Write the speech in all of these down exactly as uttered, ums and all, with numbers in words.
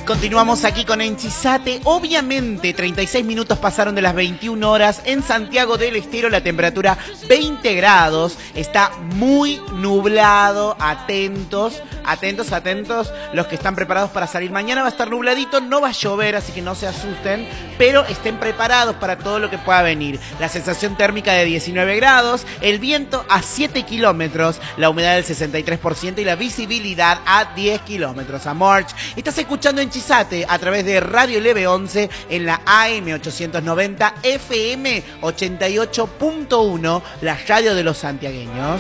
Continuamos aquí con Enchizate. Obviamente, treinta y seis minutos pasaron de las veintiuna horas. En Santiago del Estero la temperatura veinte grados. Está muy nublado. Atentos, atentos, atentos los que están preparados para salir. Mañana va a estar nubladito, no va a llover, así que no se asusten. Pero estén preparados para todo lo que pueda venir. La sensación térmica de diecinueve grados. El viento a siete kilómetros. La humedad del sesenta y tres por ciento y la visibilidad a diez kilómetros. A March. Estás escuchando en Enchizate a través de Radio Leve once en la A M ochocientos noventa, F M ochenta y ocho punto uno, la radio de los santiagueños.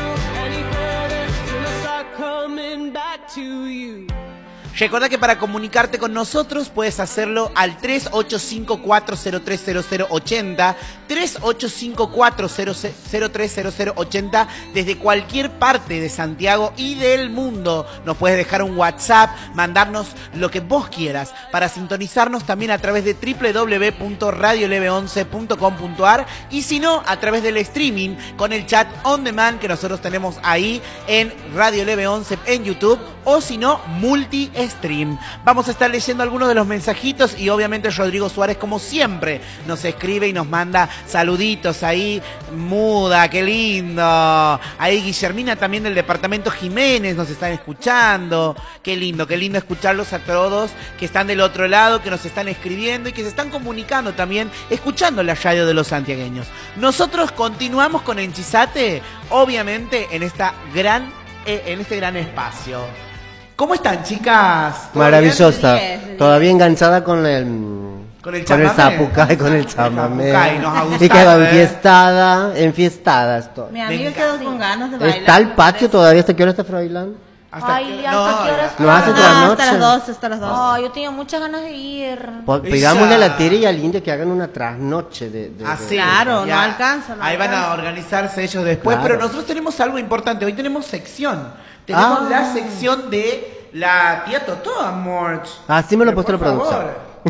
Recuerda que para comunicarte con nosotros puedes hacerlo al tres ocho cinco cuatro cero tres cero cero ocho cero, tres ocho cinco cuatro cero tres cero cero ocho cero, desde cualquier parte de Santiago y del mundo. Nos puedes dejar un WhatsApp, mandarnos lo que vos quieras, para sintonizarnos también a través de doble u doble u doble u punto radio leve once punto com punto a r y si no, a través del streaming con el chat on demand que nosotros tenemos ahí en Radio Leve once en YouTube, o si no, multi stream. Vamos a estar leyendo algunos de los mensajitos y obviamente Rodrigo Suárez, como siempre, nos escribe y nos manda saluditos ahí. Muda, qué lindo. Ahí Guillermina también del departamento Jiménez nos están escuchando. Qué lindo, qué lindo escucharlos a todos que están del otro lado, que nos están escribiendo y que se están comunicando también, escuchando la radio de los santiagueños. Nosotros continuamos con Enchizate, obviamente en esta gran, eh, en este gran espacio. ¿Cómo están, chicas? Maravillosa. Todavía enganchada con el con el con el zapucay, con el chamamé. Y quedó enfiestada, enfiestada estoy. Mi amiga quedó con ganas de bailar. ¿Está el patio todavía? ¿Hasta qué hora está Froilán? ¿Hasta Ay, qué, ¿hasta no, qué hora está? ¿No hace no, hasta las dos, hasta las dos. Oh, yo tenía muchas ganas de ir. Pues, pegámosle a la Tere y al India que hagan una trasnoche de, de, ah, de... sí, claro, ya. no alcanza. No Ahí alcanza. van a organizarse ellos después, Claro. pero nosotros tenemos algo importante. Hoy tenemos sección. Tenemos Ah. la sección de la tía Totó, amor. Así me lo ha puesto la producción.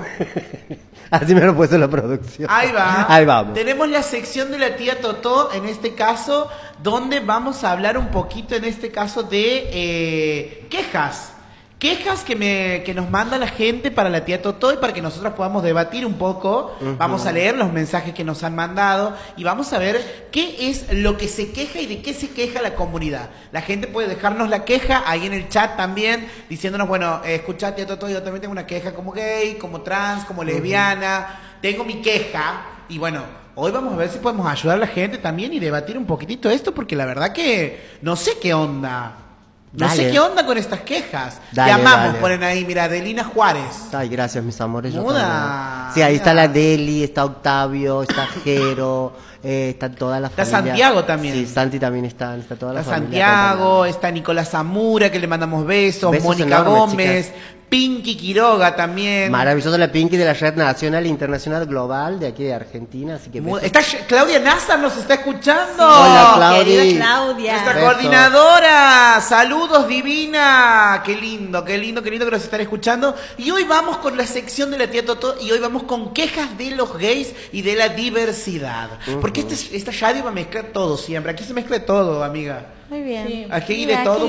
Así me lo ha puesto la producción. Ahí va. Ahí vamos. Tenemos la sección de la tía Totó, en este caso, donde vamos a hablar un poquito, en este caso, de eh, quejas. Quejas que, me, que nos manda la gente para la tía Totó y para que nosotros podamos debatir un poco. Uh-huh. Vamos a leer los mensajes que nos han mandado y vamos a ver qué es lo que se queja y de qué se queja la comunidad. La gente puede dejarnos la queja ahí en el chat también, diciéndonos, bueno, eh, escuchá, tía Totó, yo también tengo una queja como gay, como trans, como lesbiana. Uh-huh. Tengo mi queja y bueno, hoy vamos a ver si podemos ayudar a la gente también y debatir un poquitito esto, porque la verdad que no sé qué onda. No Dale. sé qué onda con estas quejas. Dale, Te amamos, dale. ponen ahí, mira, Adelina Juárez. Ay, gracias, mis amores. yo Muda. también. Sí, ahí está la Deli, está Octavio, está Jero, eh, está toda la Está familia. Santiago también. Sí, Santi también está, está toda la Está familia. Santiago, está Nicolás Zamura, que le mandamos besos, Besos Mónica enormes, Gómez, chicas. Pinky Quiroga también. Maravillosa la Pinky de la Red Nacional Internacional Global de aquí de Argentina, así que Muda. besos. Está Claudia Nazar, nos está escuchando. Hola, Claudia. Querida Claudia. Nuestra Beso. coordinadora, saludos divina, qué lindo, qué lindo, qué lindo que nos están escuchando. Y hoy vamos con la sección de la tía Totó y hoy vamos con quejas de los gays y de la diversidad. Uh-huh. Porque este, esta radio va a mezclar todo siempre, aquí se mezcla todo, amiga. Muy bien. Sí. Aquí Mira, de todo.